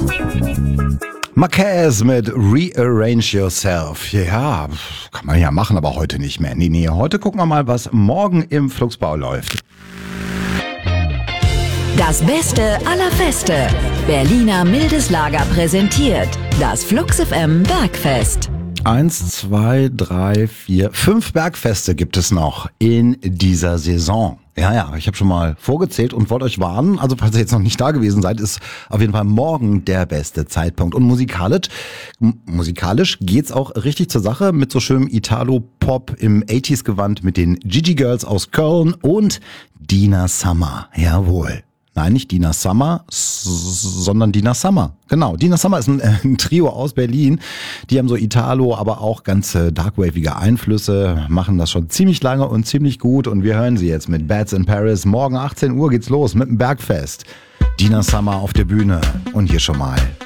Marquez mit Rearrange Yourself. Ja, kann man ja machen, aber heute nicht mehr. Nee, heute gucken wir mal, was morgen im Flugsbau läuft. Das Beste aller Feste. Berliner Mildeslager präsentiert das Flux FM Bergfest. 1, 2, 3, 4, 5 Bergfeste gibt es noch in dieser Saison. Ja, ich habe schon mal vorgezählt und wollte euch warnen, also falls ihr jetzt noch nicht da gewesen seid, ist auf jeden Fall morgen der beste Zeitpunkt. Und musikalisch geht's auch richtig zur Sache mit so schönem Italo-Pop im 80s-Gewand mit den Gigi Girls aus Köln und Dina Summer. Jawohl. Nein, nicht Dina Summer, sondern Dina Summer. Genau, Dina Summer ist ein Trio aus Berlin. Die haben so Italo, aber auch ganz darkwavige Einflüsse, machen das schon ziemlich lange und ziemlich gut. Und wir hören sie jetzt mit Bats in Paris. Morgen 18 Uhr geht's los mit dem Bergfest. Dina Summer auf der Bühne. Und hier schon mal